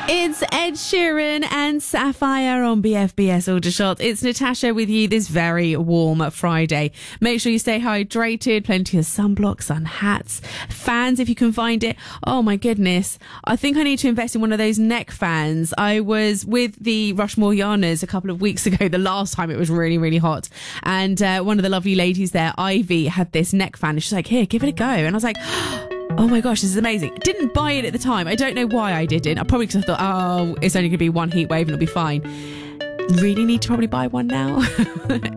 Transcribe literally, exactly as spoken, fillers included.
It's Ed Sheeran and Sapphire on B F B S Aldershot. It's Natasha with you this very warm Friday. Make sure you stay hydrated, plenty of sunblock, sun hats, fans if you can find it. Oh my goodness. I think I need to invest in one of those neck fans. I was with the Rushmore Yarners a couple of weeks ago, the last time it was really, really hot. And uh, one of the lovely ladies there, Ivy, had this neck fan. And she's like, here, give it a go. And I was like, oh my gosh, this is amazing. Didn't buy it at the time. I don't know why I didn't. I probably because I thought, oh, it's only going to be one heat wave and it'll be fine. Really need to probably buy one now.